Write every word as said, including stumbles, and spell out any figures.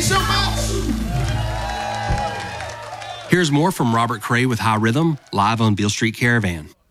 so much. Here's more from Robert Cray with High Rhythm, live on Beale Street Caravan.